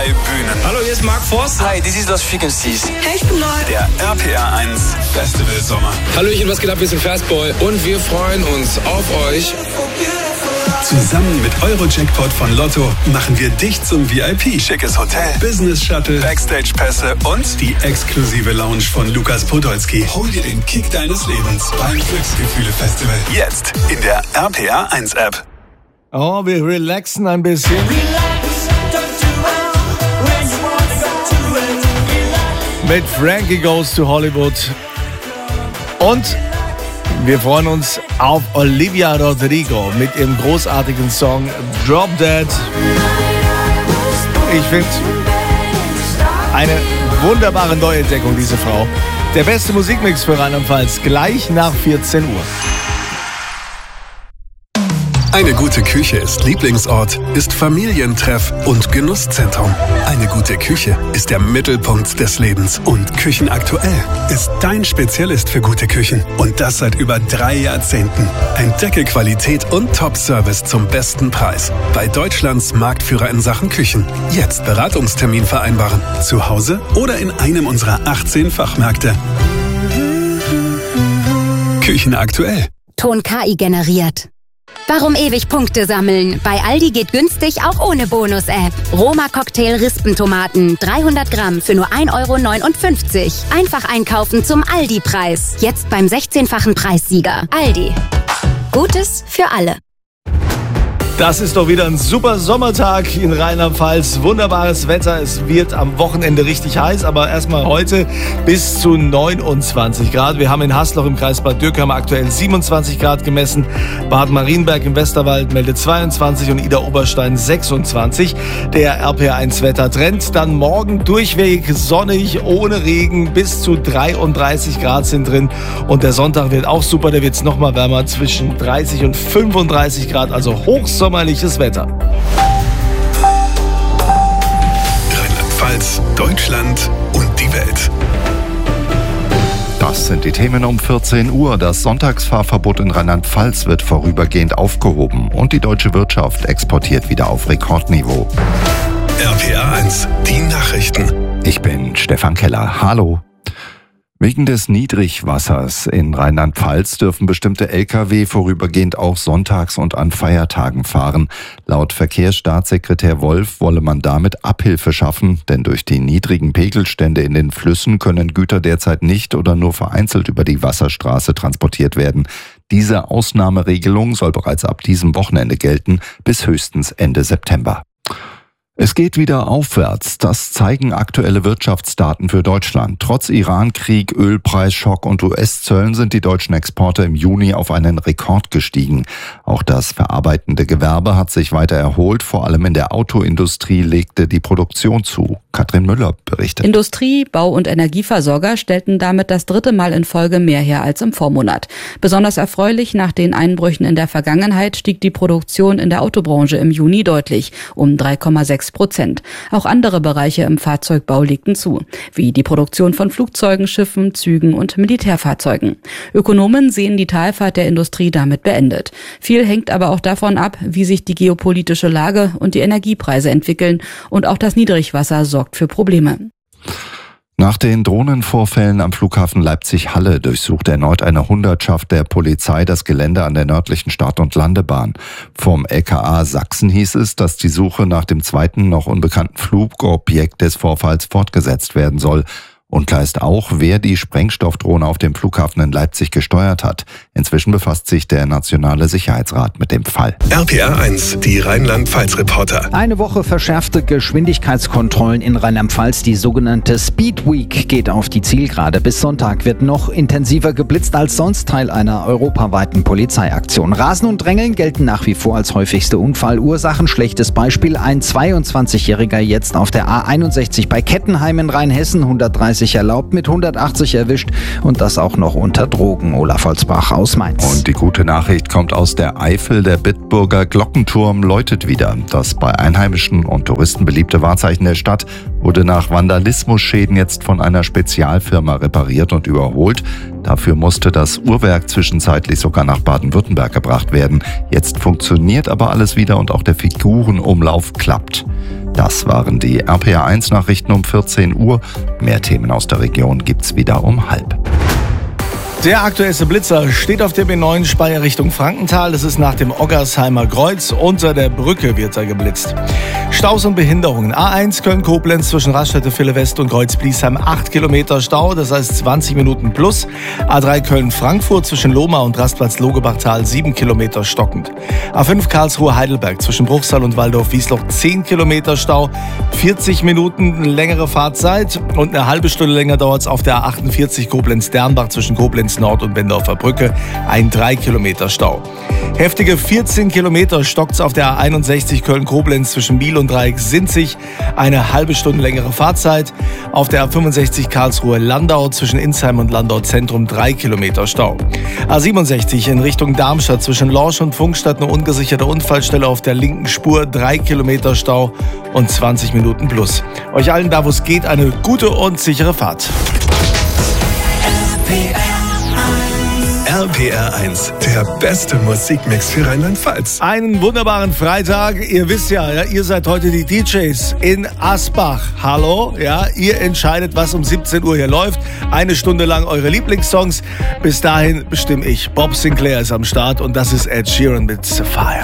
Bühnen. Hallo, hier ist Mark Forster. Hi, this is Los Frequencies. Hey, ich bin Neu. Der RPR 1 Festival Sommer. Hallöchen, was geht ab? Wir sind Fastboy und wir freuen uns auf euch. Zusammen mit Euro-Jackpot von Lotto machen wir dich zum VIP. Schickes Hotel, Business-Shuttle, Backstage-Pässe und die exklusive Lounge von Lukas Podolski. Hol dir den Kick deines Lebens beim Glücksgefühle-Festival. Jetzt in der RPR 1 App. Oh, wir relaxen ein bisschen. Mit Frankie Goes to Hollywood. Und wir freuen uns auf Olivia Rodrigo mit ihrem großartigen Song Drop Dead. Ich finde eine wunderbare Neuentdeckung, diese Frau. Der beste Musikmix für Rheinland-Pfalz gleich nach 14 Uhr. Eine gute Küche ist Lieblingsort, ist Familientreff und Genusszentrum. Eine gute Küche ist der Mittelpunkt des Lebens. Und Küchenaktuell ist dein Spezialist für gute Küchen. Und das seit über 3 Jahrzehnten. Entdecke Qualität und Top-Service zum besten Preis. Bei Deutschlands Marktführer in Sachen Küchen. Jetzt Beratungstermin vereinbaren. Zu Hause oder in einem unserer 18 Fachmärkte. Küchenaktuell. Ton KI generiert. Warum ewig Punkte sammeln? Bei Aldi geht günstig auch ohne Bonus-App. Roma Cocktail Rispentomaten, 300 Gramm für nur 1,59 €. Einfach einkaufen zum Aldi-Preis. Jetzt beim 16-fachen Preissieger. Aldi. Gutes für alle. Das ist doch wieder ein super Sommertag in Rheinland-Pfalz. Wunderbares Wetter. Es wird am Wochenende richtig heiß, aber erstmal heute bis zu 29 Grad. Wir haben in Hasloch im Kreis Bad Dürkheim aktuell 27 Grad gemessen. Bad Marienberg im Westerwald meldet 22 und Idar-Oberstein 26. Der RPR1 Wettertrend. Dann morgen durchweg sonnig, ohne Regen. Bis zu 33 Grad sind drin. Und der Sonntag wird auch super. Der wird es nochmal wärmer, zwischen 30 und 35 Grad. Also hochsommerliches Wetter. Rheinland-Pfalz, Deutschland und die Welt. Das sind die Themen um 14 Uhr. Das Sonntagsfahrverbot in Rheinland-Pfalz wird vorübergehend aufgehoben und die deutsche Wirtschaft exportiert wieder auf Rekordniveau. RPR 1, die Nachrichten. Ich bin Stefan Keller. Hallo. Wegen des Niedrigwassers in Rheinland-Pfalz dürfen bestimmte Lkw vorübergehend auch sonntags und an Feiertagen fahren. Laut Verkehrsstaatssekretär Wolf wolle man damit Abhilfe schaffen, denn durch die niedrigen Pegelstände in den Flüssen können Güter derzeit nicht oder nur vereinzelt über die Wasserstraße transportiert werden. Diese Ausnahmeregelung soll bereits ab diesem Wochenende gelten, bis höchstens Ende September. Es geht wieder aufwärts. Das zeigen aktuelle Wirtschaftsdaten für Deutschland. Trotz Iran-Krieg, Ölpreisschock und US-Zöllen sind die deutschen Exporte im Juni auf einen Rekord gestiegen. Auch das verarbeitende Gewerbe hat sich weiter erholt. Vor allem in der Autoindustrie legte die Produktion zu. Katrin Müller berichtet. Industrie, Bau- und Energieversorger stellten damit das 3. Mal in Folge mehr her als im Vormonat. Besonders erfreulich, nach den Einbrüchen in der Vergangenheit stieg die Produktion in der Autobranche im Juni deutlich, um 3,6%. Auch andere Bereiche im Fahrzeugbau legten zu, wie die Produktion von Flugzeugen, Schiffen, Zügen und Militärfahrzeugen. Ökonomen sehen die Talfahrt der Industrie damit beendet. Viel hängt aber auch davon ab, wie sich die geopolitische Lage und die Energiepreise entwickeln, und auch das Niedrigwasser sorgt für Probleme. Nach den Drohnenvorfällen am Flughafen Leipzig-Halle durchsucht erneut eine Hundertschaft der Polizei das Gelände an der nördlichen Start- und Landebahn. Vom LKA Sachsen hieß es, dass die Suche nach dem zweiten noch unbekannten Flugobjekt des Vorfalls fortgesetzt werden soll. Unklar ist auch, wer die Sprengstoffdrohne auf dem Flughafen in Leipzig gesteuert hat. Inzwischen befasst sich der Nationale Sicherheitsrat mit dem Fall. RPR 1, die Rheinland-Pfalz-Reporter. Eine Woche verschärfte Geschwindigkeitskontrollen in Rheinland-Pfalz. Die sogenannte Speed Week geht auf die Zielgerade. Bis Sonntag wird noch intensiver geblitzt als sonst, Teil einer europaweiten Polizeiaktion. Rasen und Drängeln gelten nach wie vor als häufigste Unfallursachen. Schlechtes Beispiel: ein 22-Jähriger jetzt auf der A61 bei Kettenheim in Rheinhessen, 130 erlaubt, mit 180 erwischt, und das auch noch unter Drogen. Olaf Holzbach aus Mainz. Und die gute Nachricht kommt aus der Eifel. Der Bitburger Glockenturm läutet wieder. Das bei Einheimischen und Touristen beliebte Wahrzeichen der Stadt wurde nach Vandalismusschäden jetzt von einer Spezialfirma repariert und überholt. Dafür musste das Uhrwerk zwischenzeitlich sogar nach Baden-Württemberg gebracht werden. Jetzt funktioniert aber alles wieder und auch der Figurenumlauf klappt. Das waren die RPR1-Nachrichten um 14 Uhr. Mehr Themen aus der Region gibt's wieder um 12:30. Der aktuellste Blitzer steht auf der B9 Speyer Richtung Frankenthal. Das ist nach dem Oggersheimer Kreuz. Unter der Brücke wird da geblitzt. Staus und Behinderungen. A1 Köln-Koblenz zwischen Raststätte-Ville West und Kreuz-Bliesheim 8 Kilometer Stau, das heißt 20 Minuten plus. A3 Köln-Frankfurt zwischen Lohmar und Rastplatz Logebachtal 7 Kilometer stockend. A5 Karlsruhe-Heidelberg zwischen Bruchsal und Waldorf-Wiesloch 10 Kilometer Stau, 40 Minuten längere Fahrzeit und eine halbe Stunde länger dauert es auf der A48 Koblenz-Dernbach zwischen Koblenz Nord und Bendorfer Brücke, ein 3 Kilometer Stau. Heftige 14 Kilometer stockt es auf der A61 Köln-Koblenz zwischen Biel und Dreieck-Sinzig, eine halbe Stunde längere Fahrzeit. Auf der A65 Karlsruhe-Landau zwischen Insheim und Landau Zentrum 3 Kilometer Stau. A67 in Richtung Darmstadt zwischen Lorsch und Funkstadt eine ungesicherte Unfallstelle auf der linken Spur, 3 Kilometer Stau und 20 Minuten plus. Euch allen da, wo es geht, eine gute und sichere Fahrt. RPR1, der beste Musikmix für Rheinland-Pfalz. Einen wunderbaren Freitag. Ihr wisst ja, ihr seid heute die DJs in Asbach. Hallo, ja, ihr entscheidet, was um 17 Uhr hier läuft. Eine Stunde lang eure Lieblingssongs. Bis dahin bestimme ich. Bob Sinclair ist am Start und das ist Ed Sheeran mit Sapphire.